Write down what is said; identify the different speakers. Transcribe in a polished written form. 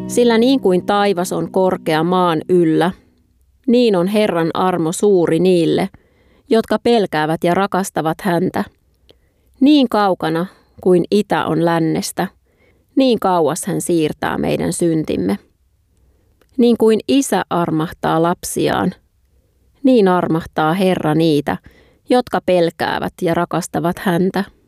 Speaker 1: Sillä niin kuin taivas on korkea maan yllä, niin on Herran armo suuri niille, jotka pelkäävät ja rakastavat häntä. Niin kaukana kuin itä on lännestä, niin kauas hän siirtää meidän syntimme. Niin kuin isä armahtaa lapsiaan, niin armahtaa Herra niitä, jotka pelkäävät ja rakastavat häntä.